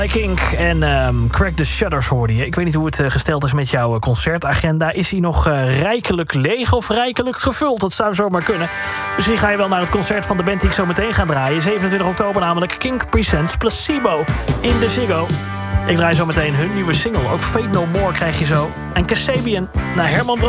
Kink en Crack the Shutters hoorde je. Ik weet niet hoe het gesteld is met jouw concertagenda. Is die nog rijkelijk leeg of rijkelijk gevuld? Dat zou zomaar kunnen. Misschien ga je wel naar het concert van de band die ik zo meteen ga draaien. 27 oktober namelijk. Kink Presents Placebo in de Ziggo. Ik draai zo meteen hun nieuwe single. Ook Fate No More krijg je zo. En Kasabian naar Herman Brood.